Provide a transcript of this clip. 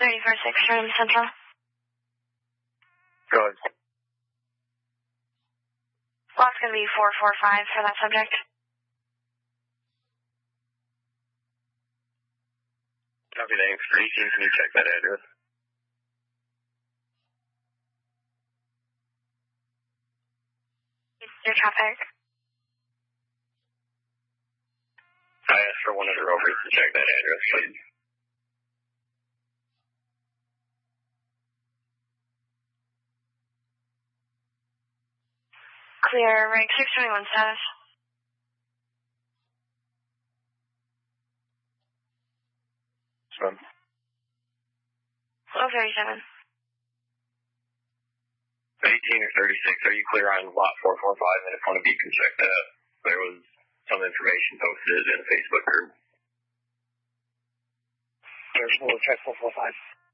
34-6 from Central. Go ahead. Lot's going to be 445 for that subject. Copy, thanks. 18, can you check that address? Your traffic. I asked for one of the rovers to check that address, please. Clear, rank 621 status. 37. 18 or 36, are you clear on lot 445? And if one of you can check that, there was some information posted in a Facebook group. We'll check 445.